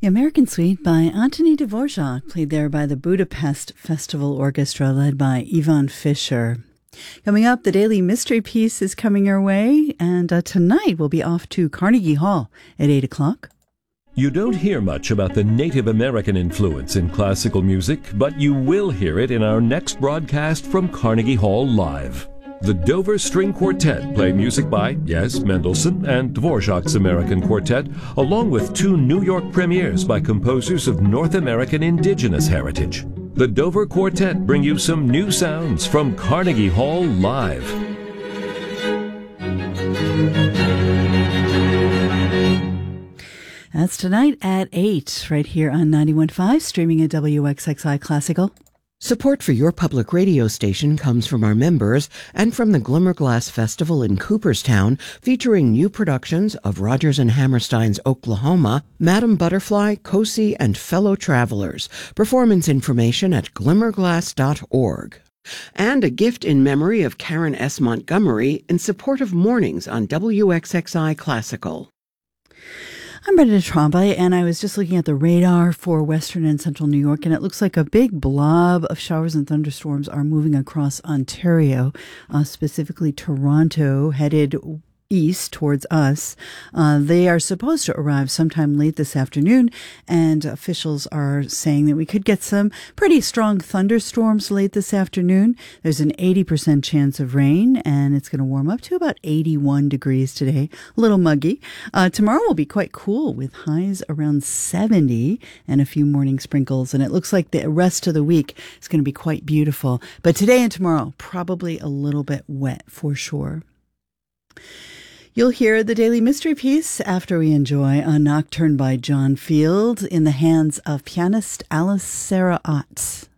The American Suite by Antoni Dvorak, played there by the Budapest Festival Orchestra, led by Ivan Fischer. Coming up, the Daily Mystery Piece is coming your way, and tonight we'll be off to Carnegie Hall at 8 o'clock. You don't hear much about the Native American influence in classical music, but you will hear it in our next broadcast from Carnegie Hall Live. The Dover String Quartet play music by, yes, Mendelssohn and Dvorak's American Quartet, along with two New York premieres by composers of North American indigenous heritage. The Dover Quartet bring you some new sounds from Carnegie Hall Live. That's tonight at 8, right here on 91.5, streaming at WXXI Classical. Support for your public radio station comes from our members and from the Glimmerglass Festival in Cooperstown, featuring new productions of Rodgers and Hammerstein's Oklahoma, Madame Butterfly, Cosi, and Fellow Travelers. Performance information at glimmerglass.org. And a gift in memory of Karen S. Montgomery in support of mornings on WXXI Classical. I'm Brenda Tromba, and I was just looking at the radar for western and central New York, and it looks like a big blob of showers and thunderstorms are moving across Ontario, specifically Toronto, headed east towards us. They are supposed to arrive sometime late this afternoon, and officials are saying that we could get some pretty strong thunderstorms late this afternoon. There's an 80% chance of rain, and it's going to warm up to about 81 degrees today. A little muggy. Tomorrow will be quite cool with highs around 70 and a few morning sprinkles, and it looks like the rest of the week is going to be quite beautiful. But today and tomorrow, probably a little bit wet for sure. You'll hear the Daily Mystery Piece after we enjoy a nocturne by John Field in the hands of pianist Alice Sarah Ott.